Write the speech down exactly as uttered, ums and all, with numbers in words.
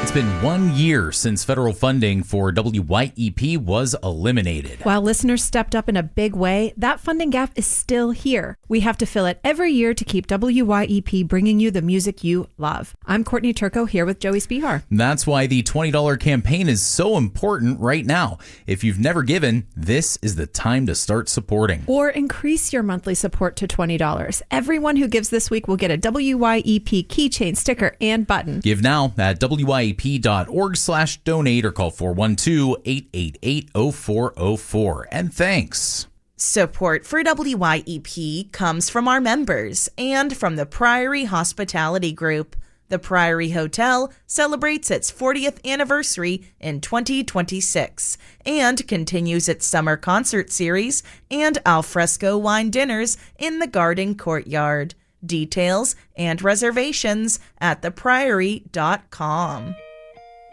It's been one year since federal funding for W Y E P was eliminated. While listeners stepped up in a big way, that funding gap is still here. We have to fill it every year to keep W Y E P bringing you the music you love. I'm Courtney Turco here with Joey Spihar. That's why the twenty dollars campaign is so important right now. If you've never given, this is the time to start supporting. Or increase your monthly support to twenty dollars. Everyone who gives this week will get a W Y E P keychain, sticker, and button. Give now at W Y E P dot org slash donate or call four one two, eight eight eight, zero four zero four. And thanks. Support for W Y E P comes from our members and from the Priory Hospitality Group. The Priory Hotel celebrates its fortieth anniversary in twenty twenty-six and continues its summer concert series and alfresco wine dinners in the garden courtyard. Details and reservations at the priory dot com.